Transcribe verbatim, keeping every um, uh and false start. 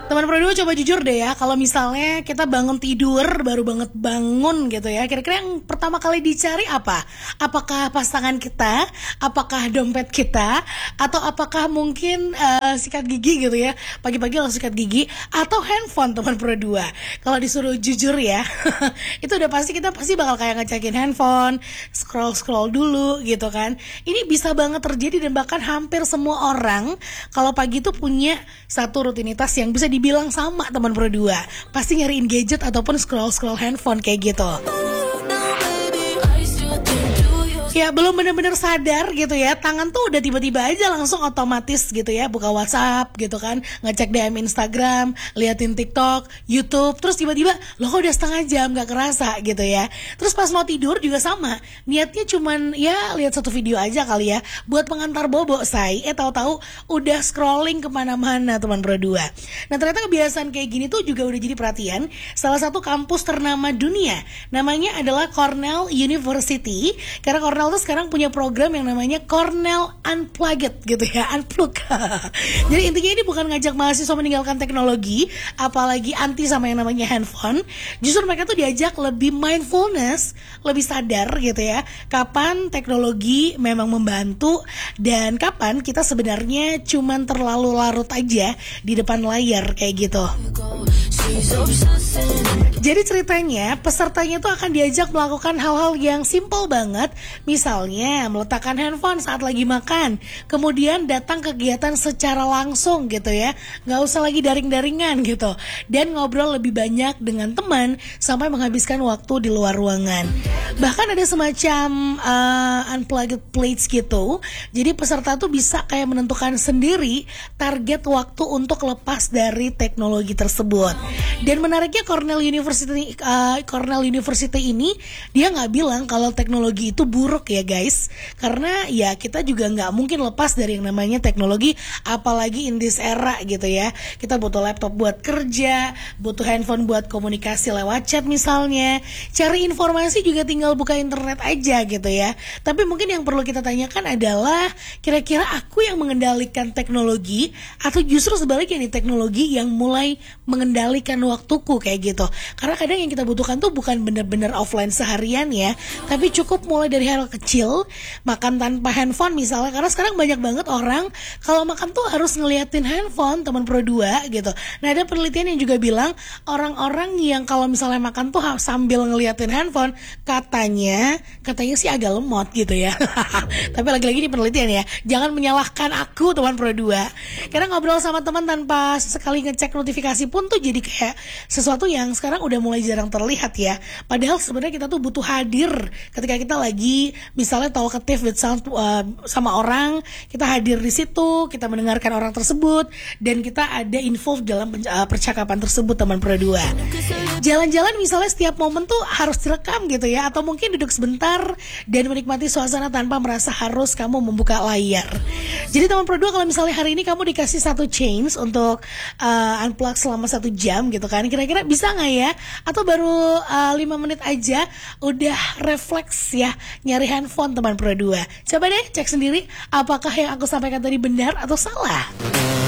Teman Pro dua coba jujur deh ya, kalau misalnya kita bangun tidur, baru banget bangun gitu ya, kira-kira yang pertama kali dicari apa? Apakah pasangan kita? Apakah dompet kita? Atau apakah mungkin uh, sikat gigi gitu ya? Pagi-pagi langsung sikat gigi, atau handphone teman Pro dua? Kalau disuruh jujur ya, itu udah pasti kita pasti bakal kayak ngecekin handphone, scroll-scroll dulu gitu kan. Ini bisa banget terjadi dan bahkan hampir semua orang kalau pagi itu punya satu rutinitas yang bisa dibilang sama teman Pro dua, pasti nyariin gadget ataupun scroll-scroll handphone kayak gitu. Ya belum benar-benar sadar gitu ya, tangan tuh udah tiba-tiba aja langsung otomatis gitu ya, buka WhatsApp gitu kan, ngecek D M Instagram, liatin TikTok, YouTube, terus tiba-tiba loh kok udah setengah jam gak kerasa gitu ya. Terus pas mau tidur juga sama, niatnya cuman ya lihat satu video aja kali ya, buat pengantar bobo say, eh tahu-tahu udah scrolling kemana-mana teman Pro dua. Nah ternyata kebiasaan kayak gini tuh juga udah jadi perhatian salah satu kampus ternama dunia, namanya adalah Cornell University, karena Cornell Cornell tuh sekarang punya program yang namanya Cornell Unplugged gitu ya, unplug. Jadi intinya ini bukan ngajak mahasiswa meninggalkan teknologi, apalagi anti sama yang namanya handphone. Justru mereka tuh diajak lebih mindfulness, lebih sadar gitu ya, kapan teknologi memang membantu dan kapan kita sebenarnya cuman terlalu larut aja di depan layar kayak gitu. Jadi ceritanya pesertanya tuh akan diajak melakukan hal-hal yang simple banget. Misalnya meletakkan handphone saat lagi makan, kemudian datang kegiatan secara langsung gitu ya, nggak usah lagi daring-daringan gitu, dan ngobrol lebih banyak dengan teman sampai menghabiskan waktu di luar ruangan. Bahkan ada semacam uh, unplugged plates gitu, jadi peserta tuh bisa kayak menentukan sendiri target waktu untuk lepas dari teknologi tersebut. Dan menariknya Cornell University uh, Cornell University ini dia nggak bilang kalau teknologi itu buruk ya guys, karena ya kita juga nggak mungkin lepas dari yang namanya teknologi, apalagi in this era gitu ya. Kita butuh laptop buat kerja, butuh handphone buat komunikasi lewat chat misalnya, cari informasi juga tinggal buka internet aja gitu ya. Tapi mungkin yang perlu kita tanyakan adalah kira-kira aku yang mengendalikan teknologi atau justru sebaliknya nih teknologi yang mulai mengendalikan waktuku kayak gitu. Karena kadang yang kita butuhkan tuh bukan bener-bener offline seharian ya, tapi cukup mulai dari hal kecil, makan tanpa handphone misalnya, karena sekarang banyak banget orang kalau makan tuh harus ngeliatin handphone teman Pro dua gitu. Nah ada penelitian yang juga bilang orang-orang yang kalau misalnya makan tuh sambil ngeliatin handphone, katanya katanya sih agak lemot gitu ya. Tapi lagi-lagi ini penelitian ya, jangan menyalahkan aku teman Pro dua, karena ngobrol sama teman tanpa sekali ngecek notifikasi pun tuh jadi kayak sesuatu yang sekarang udah mulai jarang terlihat ya. Padahal sebenarnya kita tuh butuh hadir ketika kita lagi misalnya talkative with sound, uh, sama orang, kita hadir di situ, kita mendengarkan orang tersebut, dan kita ada info dalam uh, percakapan tersebut teman Pro dua. Jalan-jalan misalnya setiap momen tuh harus direkam gitu ya, atau mungkin duduk sebentar dan menikmati suasana tanpa merasa harus kamu membuka layar. Jadi teman Pro dua, kalau misalnya hari ini kamu dikasih satu chance untuk uh, unplug selama satu jam gitu kan, kira-kira bisa nggak ya? Atau baru uh, lima menit aja udah refleks ya nyari handphone teman Pro dua. Coba deh cek sendiri apakah yang aku sampaikan tadi benar atau salah.